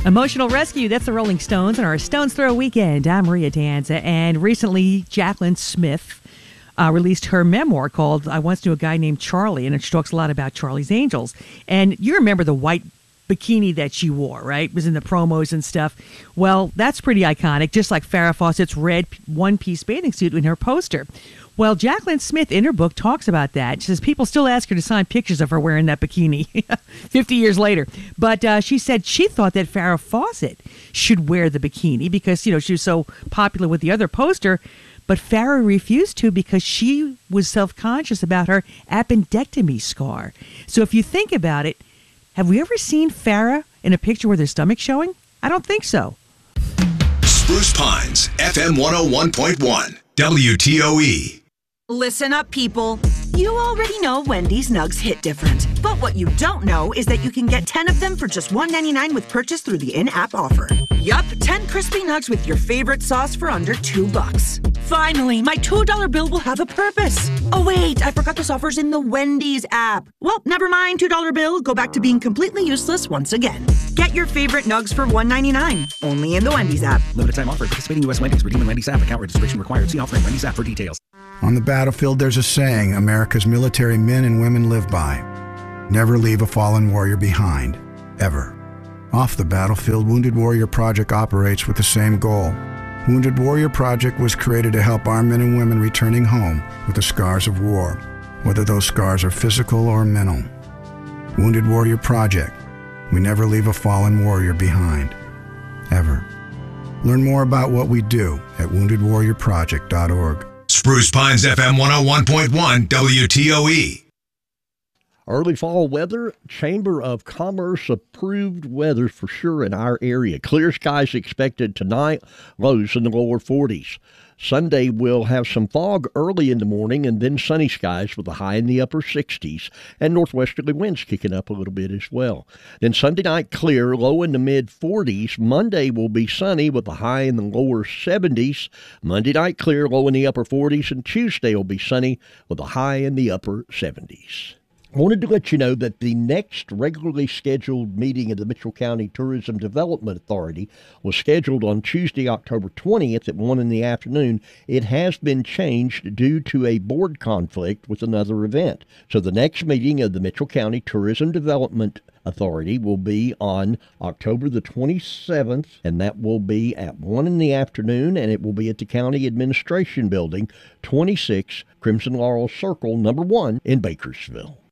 Emotional Rescue, that's the Rolling Stones on our Stones Throw Weekend. I'm Maria Danza, and recently Jaclyn Smith released her memoir called I Once Knew a Guy Named Charlie, and it talks a lot about Charlie's Angels. And you remember the white bikini that she wore, right? It was in the promos and stuff. Well, that's pretty iconic, just like Farrah Fawcett's red one-piece bathing suit in her poster. Well, Jaclyn Smith in her book talks about that. She says people still ask her to sign pictures of her wearing that bikini 50 years later. But she said she thought that Farrah Fawcett should wear the bikini because, she was so popular with the other poster. But Farrah refused to because she was self-conscious about her appendectomy scar. So if you think about it, have we ever seen Farrah in a picture with her stomach showing? I don't think so. Spruce Pines, FM 101.1, WTOE. Listen up, people. You already know Wendy's Nugs hit different. But what you don't know is that you can get 10 of them for just $1.99 with purchase through the in-app offer. Yup, 10 crispy nugs with your favorite sauce for under $2. Finally, my $2 bill will have a purpose. Oh wait, I forgot this offer's in the Wendy's app. Well, never mind, $2 bill. Go back to being completely useless once again. Get your favorite nugs for $1.99. Only in the Wendy's app. Limited time offer. Participating U.S. Wendy's. Redeem in Wendy's app. Account registration required. See offer in Wendy's app for details. On the battlefield, there's a saying America's military men and women live by. Never leave a fallen warrior behind. Ever. Off the battlefield, Wounded Warrior Project operates with the same goal. Wounded Warrior Project was created to help our men and women returning home with the scars of war, whether those scars are physical or mental. Wounded Warrior Project. We never leave a fallen warrior behind. Ever. Learn more about what we do at woundedwarriorproject.org. Spruce Pines, FM 101.1, WTOE. Early fall weather, Chamber of Commerce approved weather for sure in our area. Clear skies expected tonight, lows in the lower 40s. Sunday we'll have some fog early in the morning and then sunny skies with a high in the upper 60s and northwesterly winds kicking up a little bit as well. Then Sunday night clear, low in the mid 40s. Monday will be sunny with a high in the lower 70s. Monday night clear, low in the upper 40s, and Tuesday will be sunny with a high in the upper 70s. I wanted to let you know that the next regularly scheduled meeting of the Mitchell County Tourism Development Authority was scheduled on Tuesday, October 20th at 1 in the afternoon. It has been changed due to a board conflict with another event. So the next meeting of the Mitchell County Tourism Development Authority will be on October the 27th, and that will be at 1 in the afternoon, and it will be at the County Administration Building, 26 Crimson Laurel Circle, number 1 in Bakersville.